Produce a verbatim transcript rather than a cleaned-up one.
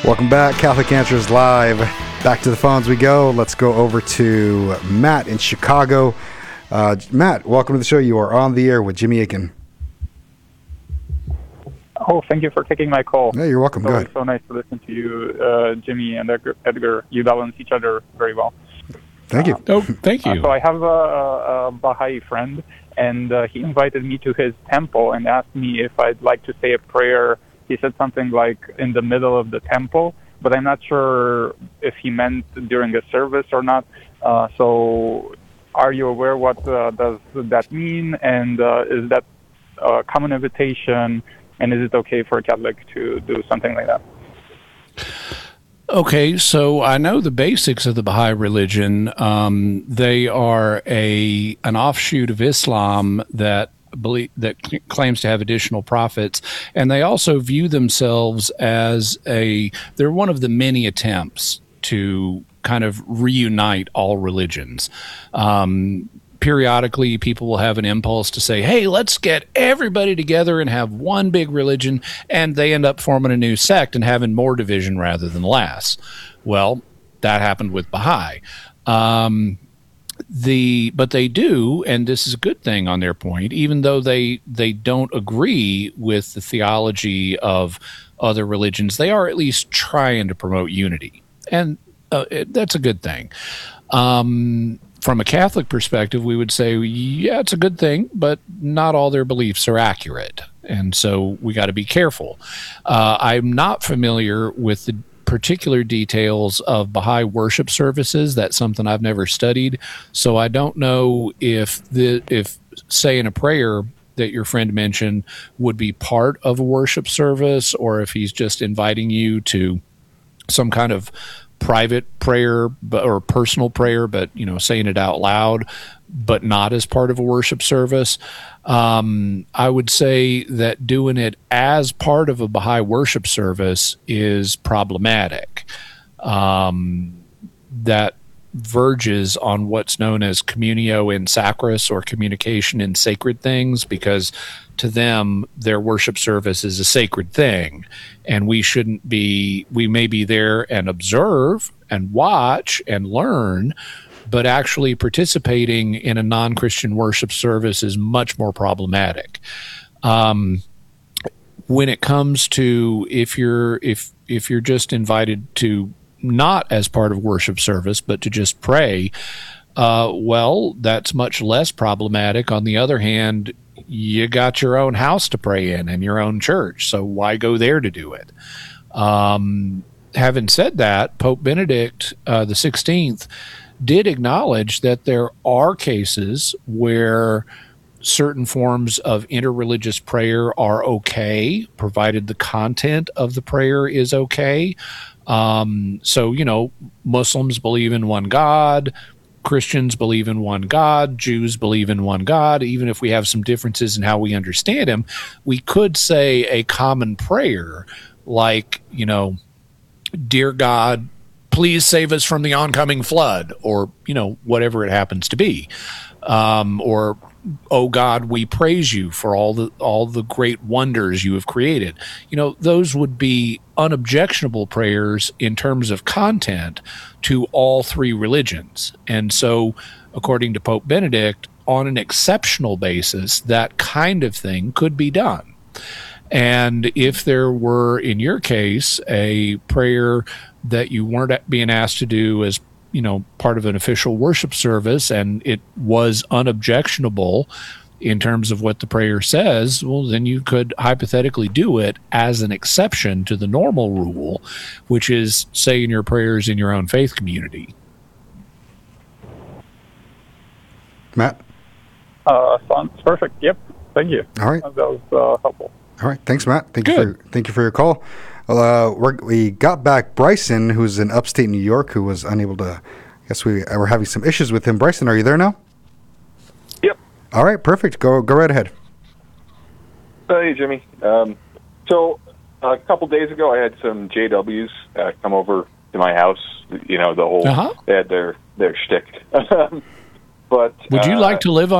Welcome back, Catholic Answers Live. Back to the phones we go. Let's go over to Matt in Chicago. Uh, Matt, welcome to the show. You are on the air with Jimmy Akin. Oh, thank you for taking my call. Yeah, you're welcome. It's Go always ahead. so nice to listen to you, uh, Jimmy and Edgar. Edgar. You balance each other very well. Thank you. Uh, Oh, thank you. Uh, so I have a, a Baha'i friend, and uh, he invited me to his temple and asked me if I'd like to say a prayer. He said something like in the middle of the temple, but I'm not sure if he meant during a service or not. Uh, so are you aware what uh, does that mean? And uh, is that a common invitation? And is it okay for a Catholic to do something like that? Okay, so I know the basics of the Baha'i religion. Um, they are a an offshoot of Islam that believe, that cl- claims to have additional prophets, and they also view themselves as a they're one of the many attempts to kind of reunite all religions. Um, periodically, people will have an impulse to say, hey, let's get everybody together and have one big religion, and they end up forming a new sect and having more division rather than less. Well, that happened with Baha'i. Um, the but they do, and this is a good thing on their point, even though they they don't agree with the theology of other religions, they are at least trying to promote unity, and uh, it, that's a good thing. Um, from a Catholic perspective, we would say, yeah, it's a good thing, but not all their beliefs are accurate, and so we got to be careful. Uh, I'm not familiar with the particular details of Baha'i worship services. That's something I've never studied, so I don't know if the if saying a prayer that your friend mentioned would be part of a worship service, or if he's just inviting you to some kind of private prayer or personal prayer, but you know, saying it out loud, but not as part of a worship service. Um, I would say that doing it as part of a Baha'i worship service is problematic. Um, that verges on what's known as communio in sacris, or communication in sacred things, because to them, their worship service is a sacred thing, and we shouldn't be, we may be there and observe and watch and learn, but actually participating in a non-Christian worship service is much more problematic. Um, when it comes to if you're if if you're just invited to not as part of worship service, but to just pray, uh, well, that's much less problematic. On the other hand, you got your own house to pray in and your own church, so why go there to do it? Um, having said that, Pope Benedict uh, the sixteenth did acknowledge that there are cases where certain forms of interreligious prayer are okay, provided the content of the prayer is okay. Um, so, you know, Muslims believe in one God, Christians believe in one God, Jews believe in one God. Even if we have some differences in how we understand him, we could say a common prayer like, you know, dear God, please save us from the oncoming flood, or, you know, whatever it happens to be. Um, or, oh God, we praise you for all the all the great wonders you have created. You know, those would be unobjectionable prayers in terms of content to all three religions. And so, according to Pope Benedict, on an exceptional basis, that kind of thing could be done. And if there were, in your case, a prayer that you weren't being asked to do as, you know, part of an official worship service, and it was unobjectionable in terms of what the prayer says, well, then you could hypothetically do it as an exception to the normal rule, which is saying your prayers in your own faith community. Matt? Uh, sounds perfect. Yep. Thank you. All right. That was uh, helpful. All right. Thanks, Matt. Thank Good. you for thank you for your call. Uh, we're, we got back Bryson, who's in upstate New York, who was unable to. I guess we were having some issues with him. Bryson, are you there now? Yep. All right. Perfect. Go go right ahead. Hey, Jimmy. Um, so a couple days ago, I had some J Ws uh, come over to my house. You know, the whole Uh-huh. they had their their shtick. But Would you uh, like to live